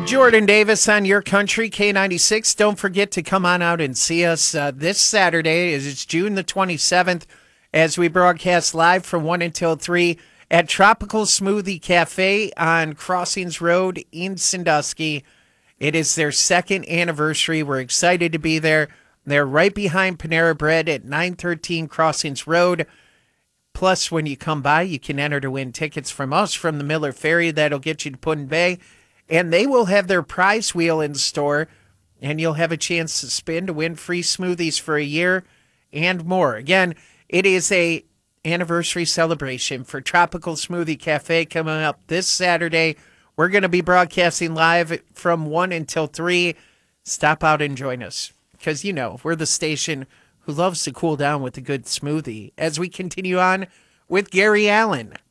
Jordan Davis on your country, K96. Don't forget to come on out and see us this Saturday. It's June the 27th as we broadcast live from 1 until 3 at Tropical Smoothie Cafe on Crossings Road in Sandusky. It is their second anniversary. We're excited to be there. They're right behind Panera Bread at 913 Crossings Road. Plus, when you come by, you can enter to win tickets from us from the Miller Ferry. That'll get you to Put-in Bay. And they will have their prize wheel in store, and you'll have a chance to spin to win free smoothies for a year and more. Again, it is a anniversary celebration for Tropical Smoothie Cafe coming up this Saturday. We're going to be broadcasting live from 1 until 3. Stop out and join us because, you know, we're the station who loves to cool down with a good smoothie as we continue on with Gary Allen.